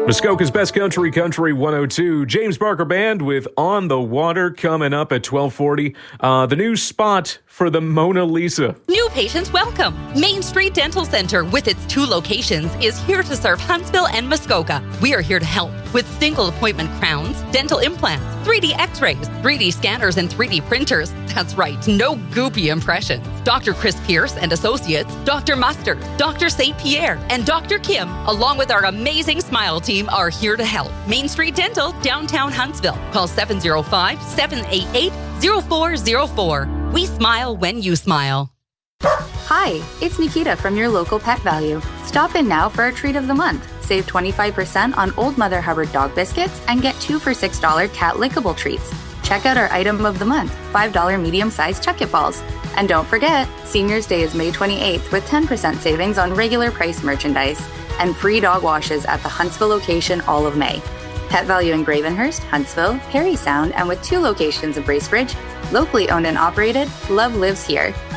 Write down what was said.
Muskoka's Best Country, Country 102. James Barker Band with On the Water coming up at 12:40. The new spot for the Mona Lisa. New patients welcome. Main Street Dental Center, with its 2 locations, is here to serve Huntsville and Muskoka. We are here to help with single appointment crowns, dental implants, 3D x-rays, 3D scanners, and 3D printers. That's right, no goopy impressions. Dr. Chris Pierce and Associates, Dr. Mustard, Dr. St. Pierre, and Dr. Kim, along with our amazing Smile team, are here to help. Main Street Dental, downtown Huntsville. Call 705-788-0404. We smile when you smile. Hi, it's Nikita from your local Pet Value. Stop in now for our treat of the month. Save 25% on Old Mother Hubbard dog biscuits and get 2 for $6 cat lickable treats. Check out our item of the month, $5 medium-sized Chuck-It balls. And don't forget, Seniors Day is May 28th with 10% savings on regular price merchandise and free dog washes at the Huntsville location all of May. Pet Value in Gravenhurst, Huntsville, Parry Sound, and with 2 locations in Bracebridge, locally owned and operated, love lives here.